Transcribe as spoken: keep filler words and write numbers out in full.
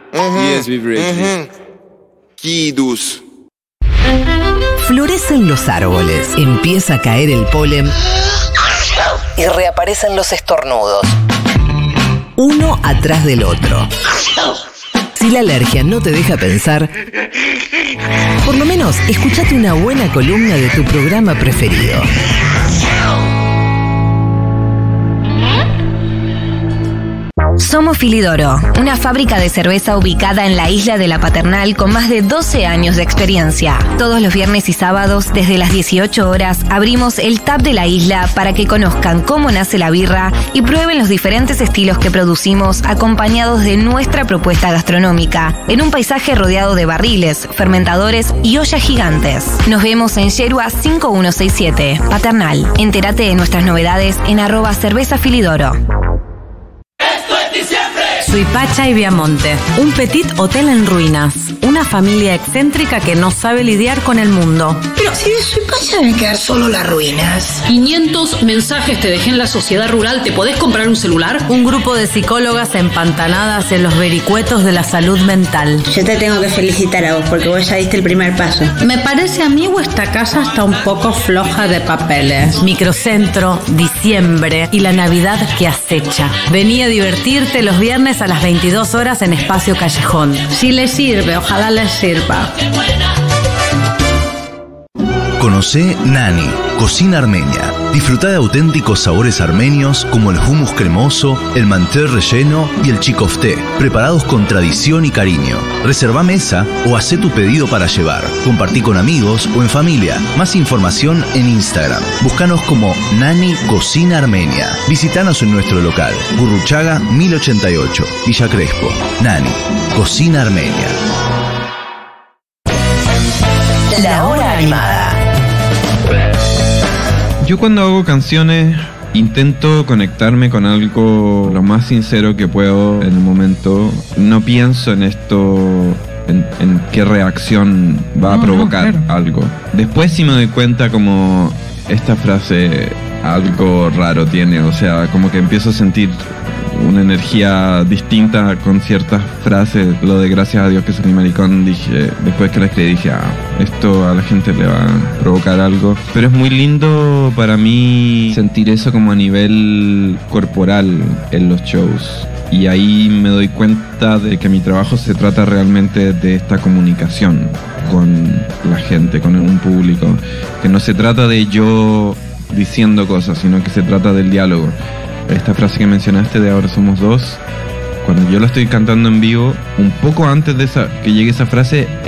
Yes, be greatly. Kidus. Florecen los árboles, empieza a caer el polen y reaparecen los estornudos, uno atrás del otro. Si la alergia no te deja pensar, por lo menos escúchate una buena columna de tu programa preferido. Somos Filidoro, una fábrica de cerveza ubicada en la isla de La Paternal con más de doce años de experiencia. Todos los viernes y sábados, desde las dieciocho horas, abrimos el tap de la isla para que conozcan cómo nace la birra y prueben los diferentes estilos que producimos acompañados de nuestra propuesta gastronómica, en un paisaje rodeado de barriles, fermentadores y ollas gigantes. Nos vemos en Yerua cinco uno seis siete, Paternal. Entérate de nuestras novedades en arroba cerveza Filidoro. Suipacha y Viamonte, un petit hotel en ruinas, una familia excéntrica que no sabe lidiar con el mundo. Pero si de Suipacha deben quedar solo las ruinas. quinientos mensajes te dejé en la sociedad rural, ¿te podés comprar un celular? Un grupo de psicólogas empantanadas en los vericuetos de la salud mental. Yo te tengo que felicitar a vos porque vos ya diste el primer paso. Me parece a mí esta casa está un poco floja de papeles. Microcentro, diciembre y la Navidad que acecha. Vení a divertirte los viernes a las veintidós horas en Espacio Callejón. Si les sirve, ojalá les sirva. Conocé Nani, cocina armenia. Disfrutá de auténticos sabores armenios como el hummus cremoso, el manté relleno y el chikofté, preparados con tradición y cariño. Reservá mesa o hacé tu pedido para llevar. Compartí con amigos o en familia. Más información en Instagram. Búscanos como Nani Cocina Armenia. Visítanos en nuestro local, Gurruchaga mil ochenta y ocho, Villa Crespo. Nani, Cocina Armenia. La hora animada. Yo cuando hago canciones intento conectarme con algo lo más sincero que puedo en el momento. No pienso en esto, en, en qué reacción va No, a provocar no, claro. algo. Después sí me doy cuenta como esta frase algo raro tiene, o sea, como que empiezo a sentir una energía distinta con ciertas frases. Lo de gracias a Dios que soy maricón, dije, después que la escribí dije, ah, esto a la gente le va a provocar algo. Pero es muy lindo para mí sentir eso como a nivel corporal en los shows. Y ahí me doy cuenta de que mi trabajo se trata realmente de esta comunicación con la gente, con un público. Que no se trata de yo diciendo cosas, sino que se trata del diálogo. Esta frase que mencionaste de ahora somos dos, cuando yo la estoy cantando en vivo, un poco antes de esa, que llegue esa frase,